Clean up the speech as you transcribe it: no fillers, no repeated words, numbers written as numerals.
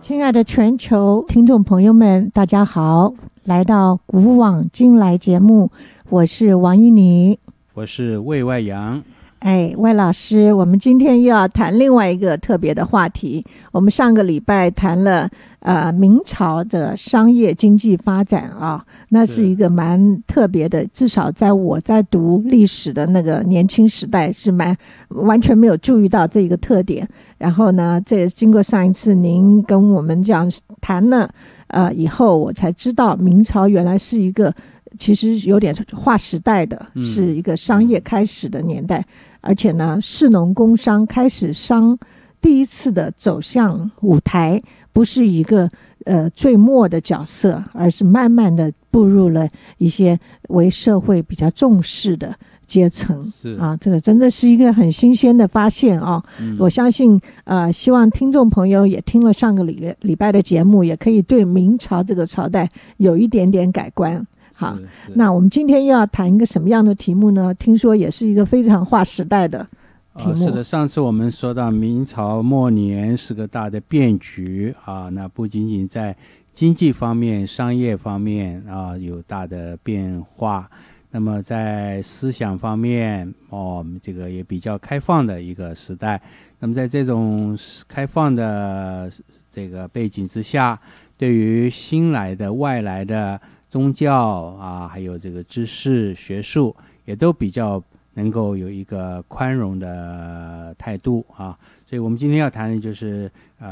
亲爱的全球听众朋友们，大家好，来到古往今来节目，我是王依妮， 我是魏外阳。 魏老师，我们今天又要谈另外一个特别的话题。我们上个礼拜谈了明朝的商业经济发展啊，那是一个蛮特别的，至少在我在读历史的那个年轻时代是完全没有注意到这个特点。然后呢，这经过上一次您跟我们这样谈了以后，我才知道明朝原来是一个其实有点划时代的，是一个商业开始的年代。而且呢，士农工商开始第一次的走向舞台，不是一个最末的角色，而是慢慢的步入了一些为社会比较重视的阶层。这个真的是一个很新鲜的发现啊！我相信希望听众朋友也听了上个礼拜的节目，也可以对明朝这个朝代有一点点改观。好，那我们今天又要谈一个什么样的题目呢？听说也是一个非常划时代的题目。 是的，上次我们说到明朝末年是个大的变局那不仅仅在经济方面、商业方面有大的变化，那么在思想方面这个也比较开放的一个时代。那么在这种开放的这个背景之下，对于新来的外来的宗教还有这个知识学术也都比较能够有一个宽容的态度所以我们今天要谈的就是